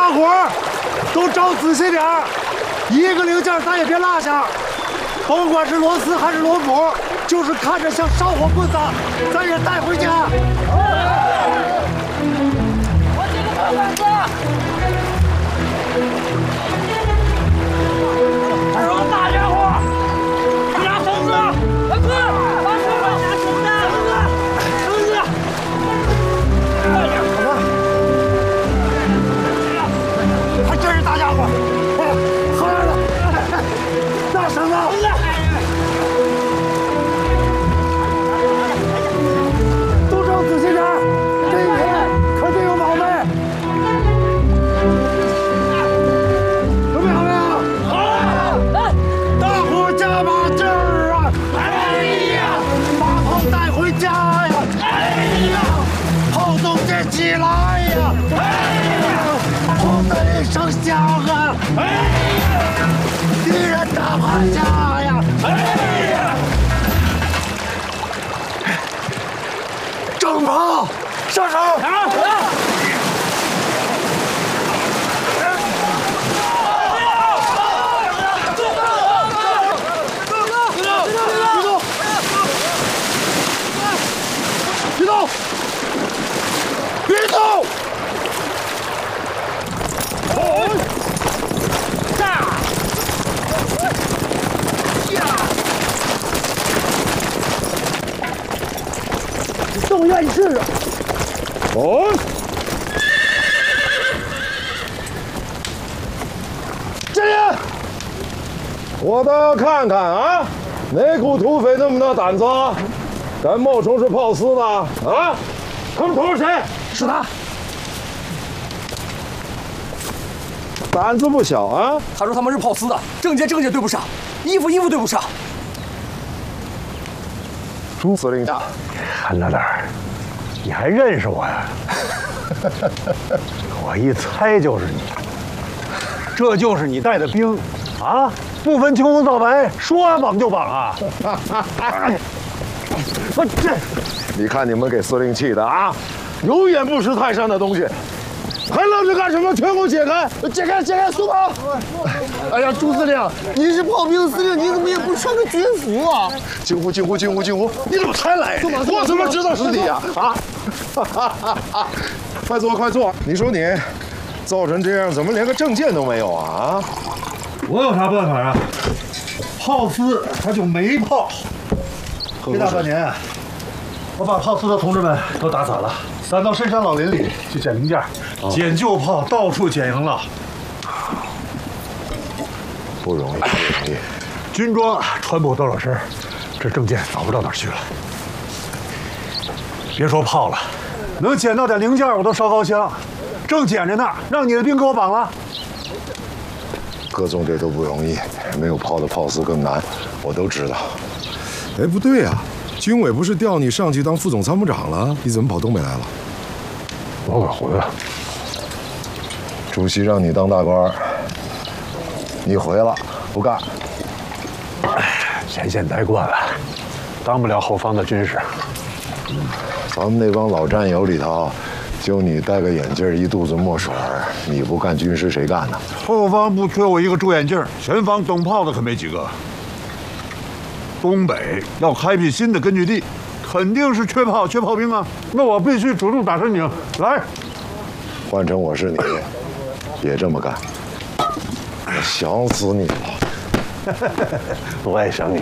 大伙儿都找仔细点儿，一个零件咱也别落下，甭管是螺丝还是螺母，就是看着像烧火棍子，咱也带回家。 我这个破棍子。 这是个大家伙，拿绳子，快快，把手上拿绳子，绳子，快点， 还真是大家伙，哎，回来了，拿绳子，都找仔细点，这一片肯定有宝贝。 加把劲儿啊！哎呀，把炮带回家呀！哎呀，炮筒捡起来呀！哎呀，轰的一声响啊！哎呀，敌人打趴下呀！哎呀，正炮上手！别动！动愿意试试。这人，我倒要看看啊，哪股土匪那么大胆子，敢冒充是炮司的啊？他们头是谁？是他。胆子不小啊！ 他说他们是炮司的，证件对不上，衣服对不上。 朱司令长， 韩大胆儿，你还认识我呀？我一猜就是你，这就是你带的兵啊！不分青红皂白，说绑就绑啊！我这， 你看你们给司令气的啊！有眼不识泰山的东西，还愣着干什么？全给我解开！解开！松绑！ 哎呀，朱司令，您是炮兵司令，您怎么也不穿个军服啊？ 惊呼！你怎么才来？我怎么知道是你呀？啊！快坐！你说你造成这样，怎么连个证件都没有啊？ 我有啥办法啊？炮司他就没炮。这大半年，我把炮司的同志们都打散了，散到深山老林里去捡零件，捡旧炮，到处捡赢了。 不容易。 军装穿不多少身，这证件找不到哪儿去了。别说炮了，能捡到点零件我都烧高香。正捡着呢，让你的兵给我绑了。 各纵队都不容易，没有炮的炮司更难，我都知道。哎，不对呀，军委不是调你上去当副总参谋长了？你怎么跑东北来了？ 我可回了。 主席让你当大官，你回了不干。 前线待惯了，当不了后方的军师。 咱们那帮老战友里头，就你戴个眼镜，一肚子墨水，你不干军师谁干呢？ 后方不缺我一个住眼镜，前方懂炮的可没几个。东北要开辟新的根据地，肯定是缺炮兵啊！那我必须主动打申请。来， 换成我是你，也这么干。我想死你了！ 我也想你。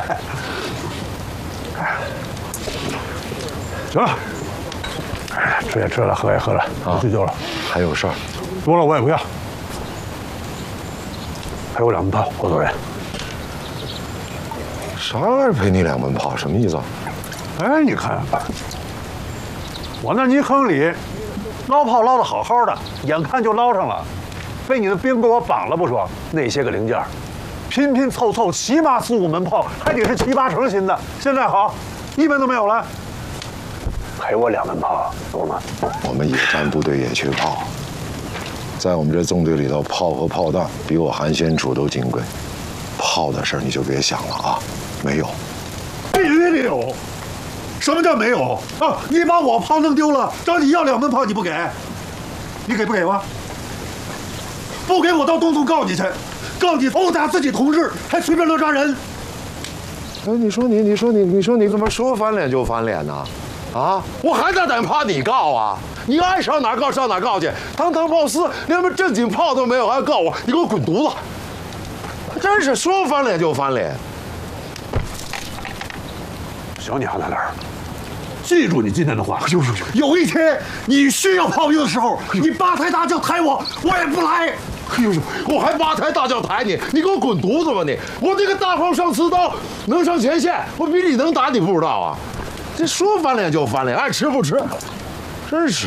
行了，吃也吃了，喝也喝了，不醉酒了。 还有事儿？ 多了我也不要。赔我2门炮，郭主任。 啥玩意儿赔你2门炮？什么意思啊？ 哎，你看，我那泥坑里捞炮捞得好好的，眼看就捞上了，被你的兵给我绑了不说，那些个零件，拼凑，起码4、5门炮，还得是7、8成新的。现在好，1门都没有了，赔我2门炮，懂吗？ 我们野战部队也缺炮，在我们这纵队里头，炮和炮弹比我韩先楚都金贵。炮的事儿你就别想了啊，没有。 必须得有。什么叫没有啊？你把我炮弄丢了，找你要2门炮你不给，你给不给吧？ 不给我到东土告你去，告你殴打自己同志，还随便乱抓人。 哎，你说你怎么说翻脸就翻脸呢？啊，我还在等怕你告啊！你爱上哪告上哪告去，堂堂炮司连门正经炮都没有，还告我，你给我滚犊子！真是说翻脸就翻脸。 小娘在那儿， 记住你今天的话。有一天你需要炮兵的时候，你八抬大轿抬我，我也不来。 哎呦，我还八抬大轿抬你，你给我滚犊子吧你！我这个大炮上刺刀，能上前线，我比你能打你不知道啊！这说翻脸就翻脸，爱吃不吃，真是。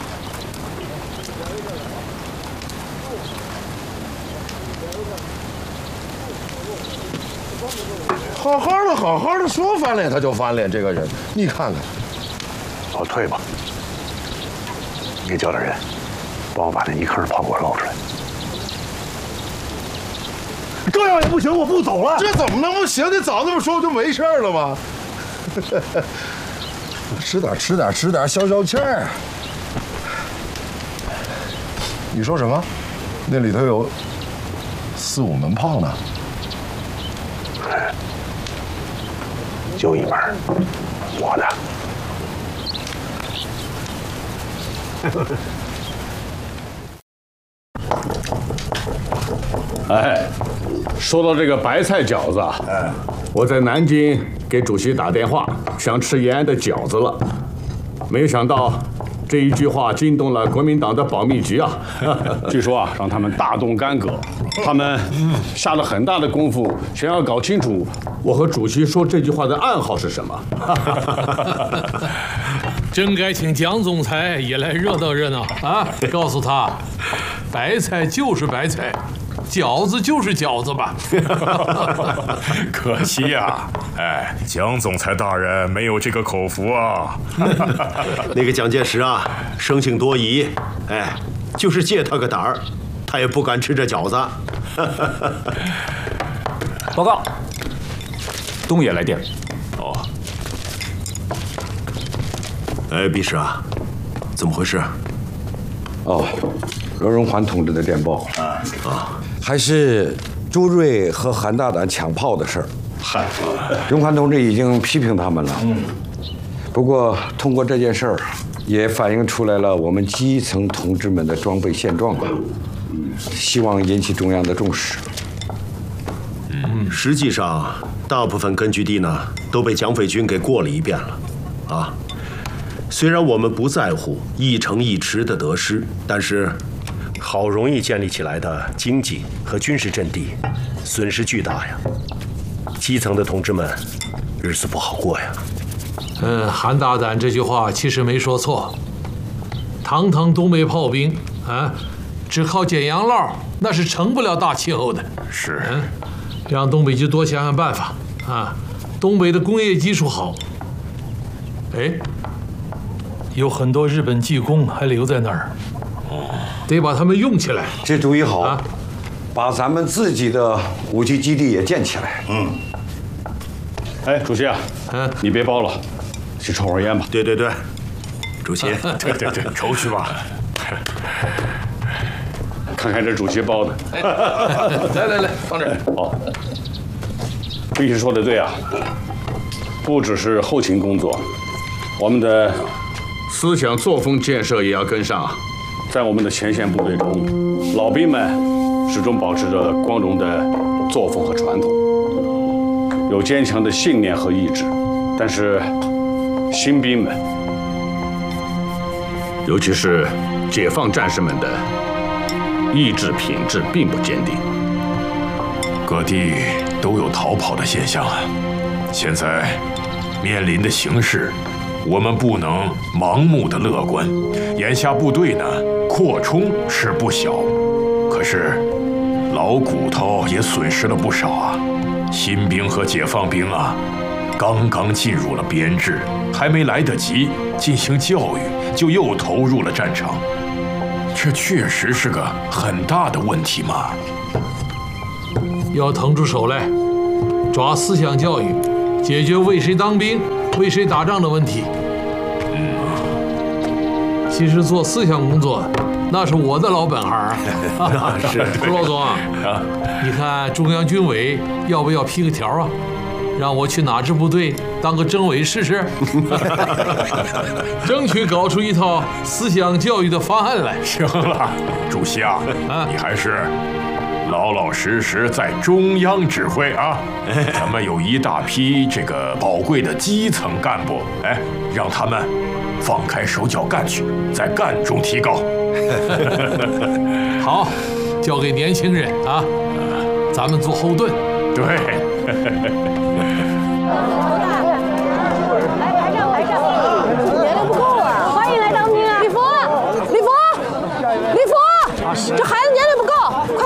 好好的说翻脸他就翻脸，这个人你看看。 老退吧，你叫点人，帮我把那泥坑的炮给我捞出来。 这样也不行，我不走了。 这怎么能不行？你早这么说不就没事了吗？吃点，消气儿。你说什么？那里头有4、5门炮呢？ 就一门，我的。 哎，说到这个白菜饺子啊，我在南京给主席打电话，想吃延安的饺子了，没有想到这一句话惊动了国民党的保密局啊。据说啊，让他们大动干戈，他们下了很大的功夫，想要搞清楚我和主席说这句话的暗号是什么。 真该请蒋总裁也来热闹热闹啊！告诉他，白菜就是白菜，饺子就是饺子吧。 可惜呀，哎，蒋总裁大人没有这个口福啊。 那个蒋介石啊，生性多疑，哎，就是借他个胆儿，他也不敢吃这饺子。 报告，东野来电。 哦。哎，毕师啊，怎么回事？ 哦，罗荣桓同志的电报还是朱瑞和韩大胆抢炮的事儿。 嗨， 荣桓同志已经批评他们了。不过通过这件事儿，也反映出来了我们基层同志们的装备现状吧。希望引起中央的重视。 实际上，大部分根据地呢都被蒋匪军给过了一遍了，啊。虽然我们不在乎一城一池的得失，但是好容易建立起来的经济和军事阵地，损失巨大呀。基层的同志们日子不好过呀。 韩大胆这句话其实没说错。堂堂东北炮兵啊，只靠捡洋烙那是成不了大气候的。 是， 让东北就多想想办法啊。东北的工业基础好，哎。有很多日本技工还留在那儿，得把他们用起来。 这主意好，把咱们自己的武器基地也建起来。 哎，主席啊，你别包了，去抽会烟吧。 对，主席， 对，抽去吧。 看看这主席包的。 来，放这儿。 好，必须说的对啊，不只是后勤工作，我们的思想作风建设也要跟上啊！在我们的前线部队中，老兵们始终保持着光荣的作风和传统，有坚强的信念和意志。但是新兵们，尤其是解放战士们的意志品质并不坚定， 各地都有逃跑的现象啊！现在面临的形势，我们不能盲目的乐观。眼下部队呢扩充是不小，可是老骨头也损失了不少啊。新兵和解放兵啊，刚刚进入了编制，还没来得及进行教育，就又投入了战场。这确实是个很大的问题嘛。 要腾出手来，抓思想教育，解决为谁当兵、为谁打仗的问题。 其实做思想工作，那是我的老本行啊。 是朱老总啊，你看中央军委要不要批个条啊？让我去哪支部队当个政委试试，争取搞出一套思想教育的方案来。 行了，主席啊，你还是老老实实在中央指挥啊。咱们有一大批这个宝贵的基层干部，哎，让他们放开手脚干去，在干中提高。 好，交给年轻人啊，咱们做后盾。 对。 这孩子年龄不够，快！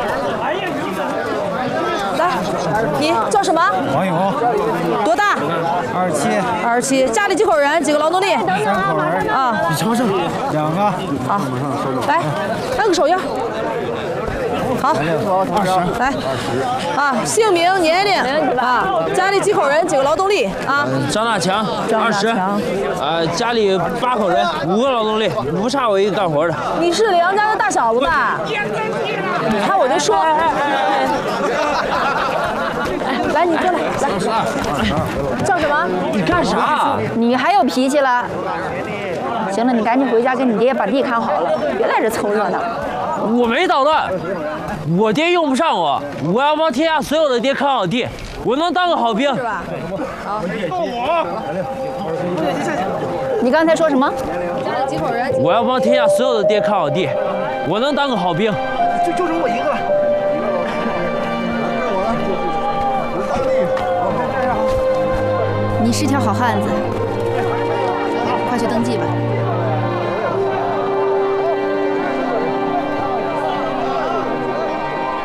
来，你叫什么？ 王勇。 多大 ？27。 27。家里几口人？几个劳动力 ？3口人。 啊。 你尝尝。2个。 好。来，按个手印。好。 20。 来。啊，姓名、年龄啊，家里几口人？几个劳动力啊？ 张大强，20。家里8口人，5个劳动力，不差我一个干活的。 你是梁家的大小子吧？你看我就说。来，你过来，来。叫什么？ 你干啥？ 你还有脾气了？行了，你赶紧回家跟你爹把地看好了，别在这凑热闹。 我没捣乱，我爹用不上我，我要帮天下所有的爹看好地，我能当个好兵。 是吧？好。 你刚才说什么？ 家里几口人？ 我要帮天下所有的爹看好地，我能当个好兵。 就剩我一个了。 你是条好汉子，快去登记吧。